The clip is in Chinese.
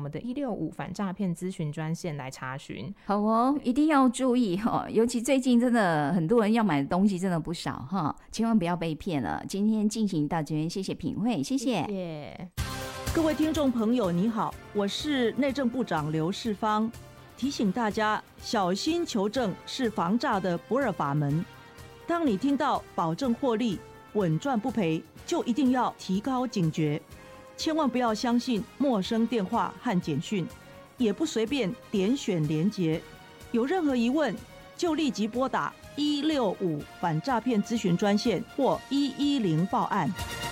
们的165反诈骗咨询专线来查询。 好哦，一定要注意尤其最近真的很多人要买的东西真的不少千万不要被骗了。今天进行到这边，谢谢品慧，谢谢。 谢谢各位听众朋友你好，我是内政部长刘世芳，提醒大家小心求证是防诈的不二法门。当你听到保证获利、稳赚不赔，就一定要提高警觉，千万不要相信陌生电话和简讯，也不随便点选连结。有任何疑问就立即拨打165反诈骗咨询专线或110报案。